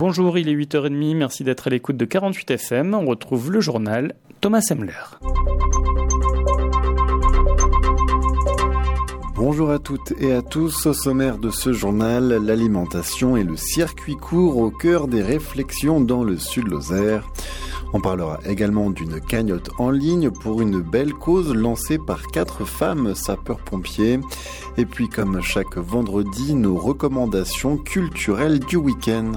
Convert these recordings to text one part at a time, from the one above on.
Bonjour, il est 8h30, merci d'être à l'écoute de 48 FM. On retrouve le journal Thomas Semler. Bonjour à toutes et à tous. Au sommaire de ce journal, l'alimentation et le circuit court au cœur des réflexions dans le Sud-Lozère. On parlera également d'une cagnotte en ligne pour une belle cause lancée par 4 femmes sapeurs-pompiers. Et puis comme chaque vendredi, nos recommandations culturelles du week-end.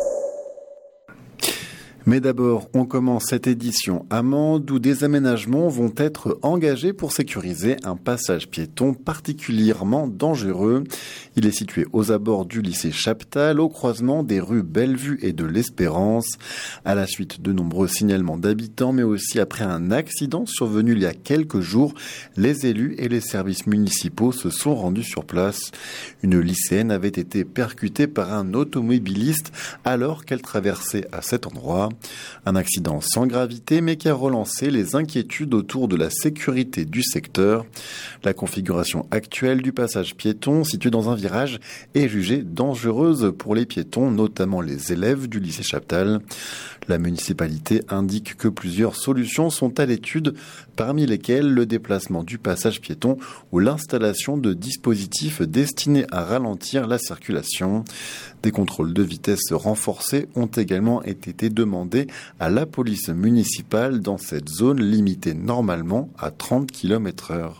Mais d'abord, on commence cette édition à Mende où des aménagements vont être engagés pour sécuriser un passage piéton particulièrement dangereux. Il est situé aux abords du lycée Chaptal, au croisement des rues Bellevue et de l'Espérance. À la suite de nombreux signalements d'habitants, mais aussi après un accident survenu il y a quelques jours, les élus et les services municipaux se sont rendus sur place. Une lycéenne avait été percutée par un automobiliste alors qu'elle traversait à cet endroit. Un accident sans gravité mais qui a relancé les inquiétudes autour de la sécurité du secteur. La configuration actuelle du passage piéton situé dans un virage est jugée dangereuse pour les piétons, notamment les élèves du lycée Chaptal. La municipalité indique que plusieurs solutions sont à l'étude, parmi lesquelles le déplacement du passage piéton ou l'installation de dispositifs destinés à ralentir la circulation. Des contrôles de vitesse renforcés ont également été demandés à la police municipale dans cette zone limitée normalement à 30 km/h.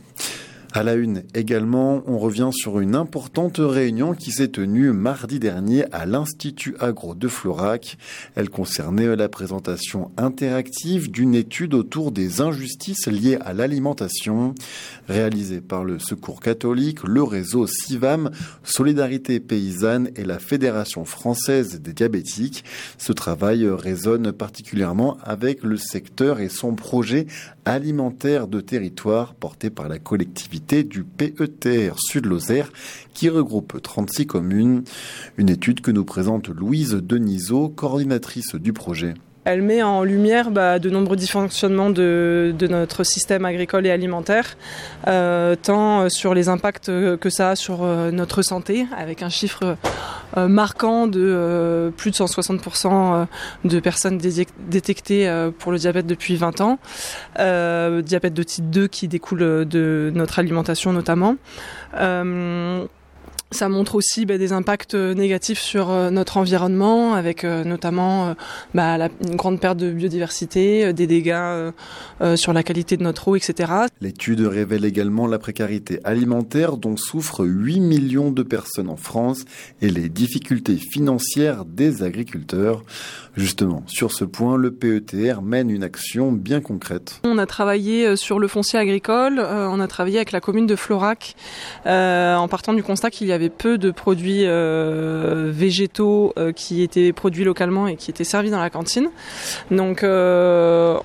À la une également, on revient sur une importante réunion qui s'est tenue mardi dernier à l'Institut Agro de Florac. Elle concernait la présentation interactive d'une étude autour des injustices liées à l'alimentation. Réalisée par le Secours catholique, le réseau SIVAM, Solidarité paysanne et la Fédération française des diabétiques. Ce travail résonne particulièrement avec le secteur et son projet alimentaire de territoire porté par la collectivité du PETR Sud-Lozère qui regroupe 36 communes. Une étude que nous présente Louise Denisot, coordinatrice du projet. Elle met en lumière de nombreux dysfonctionnements de notre système agricole et alimentaire, tant sur les impacts que ça a sur notre santé, avec un chiffre marquant de plus de 160% de personnes détectées pour le diabète depuis 20 ans, diabète de type 2 qui découle de notre alimentation notamment. Ça montre aussi des impacts négatifs sur notre environnement, avec notamment une grande perte de biodiversité, des dégâts sur la qualité de notre eau, etc. L'étude révèle également la précarité alimentaire dont souffrent 8 millions de personnes en France et les difficultés financières des agriculteurs. Justement, sur ce point, le PETR mène une action bien concrète. On a travaillé sur le foncier agricole, on a travaillé avec la commune de Florac, en partant du constat qu'il y avait peu de produits végétaux qui étaient produits localement et qui étaient servis dans la cantine. Donc on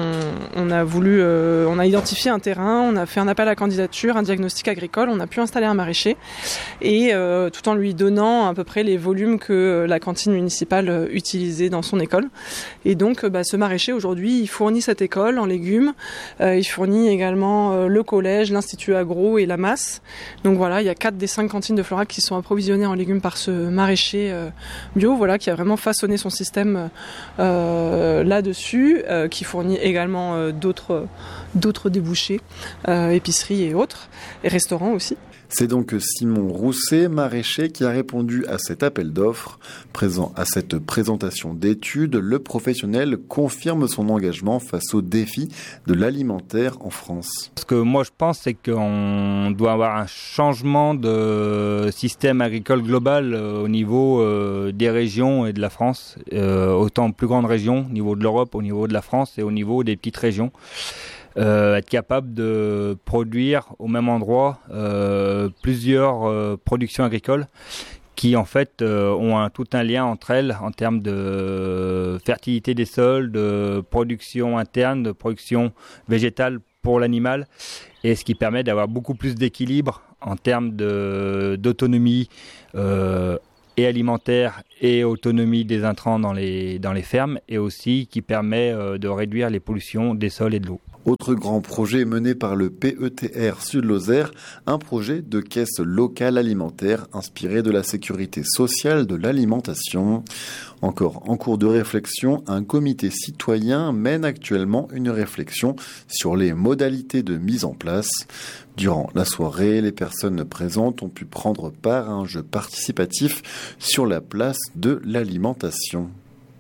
a identifié un terrain, on a fait un appel à candidature, un diagnostic agricole, on a pu installer un maraîcher et tout en lui donnant à peu près les volumes que la cantine municipale utilisait dans son école. Et donc ce maraîcher aujourd'hui, il fournit cette école en légumes, il fournit également le collège, l'institut agro et la masse. Donc voilà, il y a 4 des 5 cantines de Florac qui sont approvisionnées en légumes par ce maraîcher bio, qui a vraiment façonné son système là-dessus, qui fournit également d'autres débouchés, épiceries et autres, et restaurants aussi. C'est donc Simon Rousset, maraîcher, qui a répondu à cet appel d'offres. Présent à cette présentation d'études, le professionnel confirme son engagement face aux défis de l'alimentaire en France. Ce que moi je pense, c'est qu'on doit avoir un changement de système agricole global au niveau des régions et de la France, autant plus grandes régions, au niveau de l'Europe, au niveau de la France et au niveau des petites régions. Être capable de produire au même endroit plusieurs productions agricoles qui en fait ont tout un lien entre elles en termes de fertilité des sols, de production interne, de production végétale pour l'animal, et ce qui permet d'avoir beaucoup plus d'équilibre en termes d'autonomie et alimentaire et autonomie des intrants dans les fermes, et aussi qui permet de réduire les pollutions des sols et de l'eau. Autre grand projet mené par le PETR Sud-Lozère, un projet de caisse locale alimentaire inspiré de la sécurité sociale de l'alimentation. Encore en cours de réflexion, un comité citoyen mène actuellement une réflexion sur les modalités de mise en place. Durant la soirée, les personnes présentes ont pu prendre part à un jeu participatif sur la place de l'alimentation.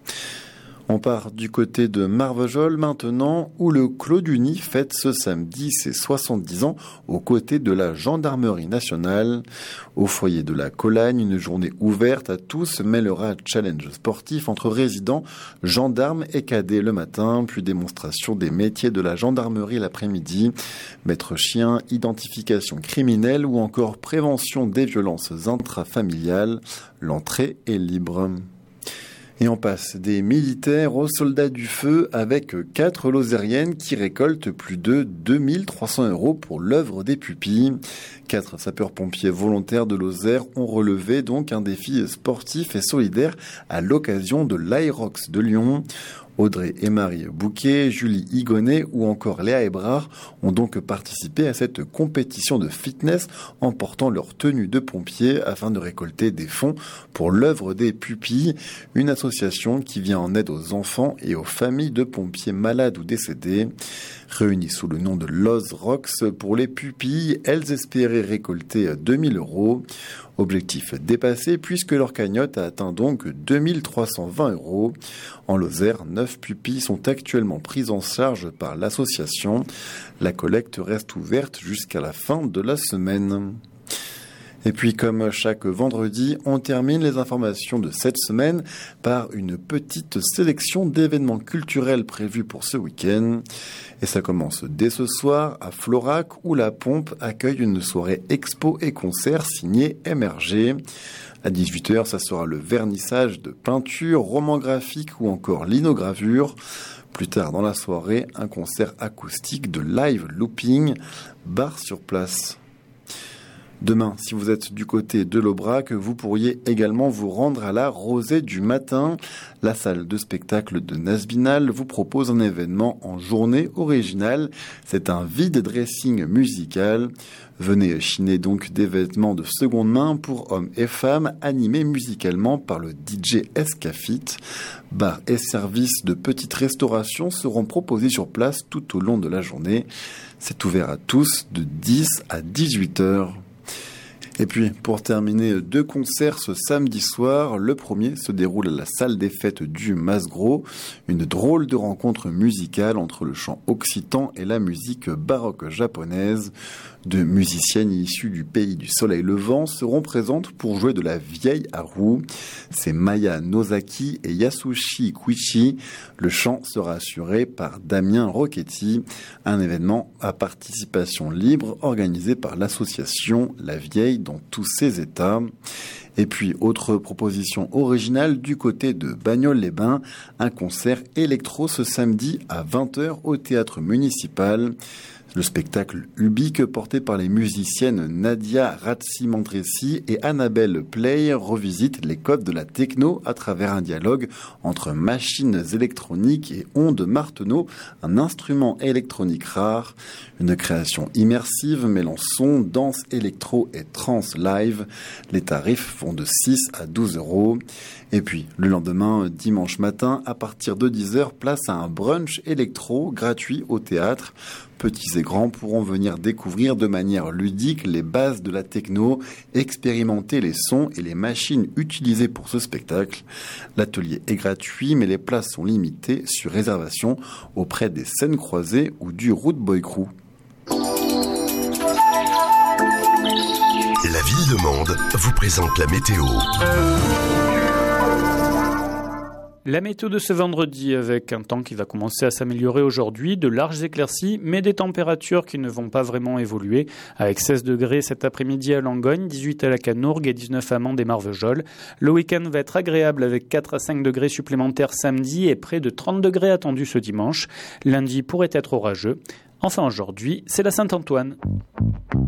On part du côté de Marvejols maintenant, où le Clos du Nid fête ce samedi ses 70 ans aux côtés de la Gendarmerie nationale. Au foyer de la Colagne, une journée ouverte à tous mêlera challenge sportif entre résidents, gendarmes et cadets le matin, puis démonstration des métiers de la gendarmerie l'après-midi, maître chien, identification criminelle ou encore prévention des violences intrafamiliales. L'entrée est libre. Et on passe des militaires aux soldats du feu avec 4 Lozériennes qui récoltent plus de 2300 € pour l'œuvre des pupilles. 4 sapeurs-pompiers volontaires de Lozère ont relevé donc un défi sportif et solidaire à l'occasion de l'Aérox de Lyon. Audrey et Marie Bouquet, Julie Higonnet ou encore Léa Hébrard ont donc participé à cette compétition de fitness en portant leur tenue de pompier afin de récolter des fonds pour l'œuvre des pupilles, une association qui vient en aide aux enfants et aux familles de pompiers malades ou décédés. Réunies sous le nom de Loz Rocks pour les pupilles, elles espéraient récolter 2000 €. Objectif dépassé puisque leur cagnotte a atteint donc 2320 €. En Lozère, 9 pupilles sont actuellement prises en charge par l'association. La collecte reste ouverte jusqu'à la fin de la semaine. Et puis, comme chaque vendredi, on termine les informations de cette semaine par une petite sélection d'événements culturels prévus pour ce week-end. Et ça commence dès ce soir à Florac, où la Pompe accueille une soirée expo et concert signée MRG. À 18h, ça sera le vernissage de peinture, romans graphiques ou encore linogravure. Plus tard dans la soirée, un concert acoustique de live looping, bar sur place. Demain, si vous êtes du côté de l'Aubrac, vous pourriez également vous rendre à la Rosée du Matin. La salle de spectacle de Nasbinal vous propose un événement en journée originale. C'est un vide dressing musical. Venez chiner donc des vêtements de seconde main pour hommes et femmes, animés musicalement par le DJ Escafit. Bars et services de petite restauration seront proposés sur place tout au long de la journée. C'est ouvert à tous de 10 à 18h. Et puis, pour terminer, 2 concerts ce samedi soir. Le premier se déroule à la salle des fêtes du Masgros. Une drôle de rencontre musicale entre le chant occitan et la musique baroque japonaise. 2 musiciennes issues du pays du soleil levant seront présentes pour jouer de la vieille haru. C'est Maya Nozaki et Yasushi Kuichi. Le chant sera assuré par Damien Rocchetti. Un événement à participation libre organisé par l'association La Vieille dans tous ses états. Et puis, autre proposition originale du côté de Bagnoles-les-Bains, un concert électro ce samedi à 20h au théâtre municipal. Le spectacle Ubique, porté par les musiciennes Nadia Razzi-Mandressi et Annabelle Play, revisite les codes de la techno à travers un dialogue entre machines électroniques et ondes Martenot, un instrument électronique rare. Une création immersive mêlant son, danse, électro et trance live. Les tarifs vont de 6 à 12 €. Et puis, le lendemain, dimanche matin, à partir de 10h, place à un brunch électro gratuit au théâtre. Petits et grands pourront venir découvrir de manière ludique les bases de la techno, expérimenter les sons et les machines utilisées pour ce spectacle. L'atelier est gratuit, mais les places sont limitées sur réservation auprès des scènes croisées ou du Root Boy Crew. La Ville de Mende vous présente la météo. La météo de ce vendredi avec un temps qui va commencer à s'améliorer aujourd'hui, de larges éclaircies, mais des températures qui ne vont pas vraiment évoluer, avec 16 degrés cet après-midi à Langogne, 18 à la Canourgue et 19 à Mende et Marvejols. Le week-end va être agréable avec 4 à 5 degrés supplémentaires samedi et près de 30 degrés attendus ce dimanche. Lundi pourrait être orageux. Enfin aujourd'hui, c'est la Saint-Antoine.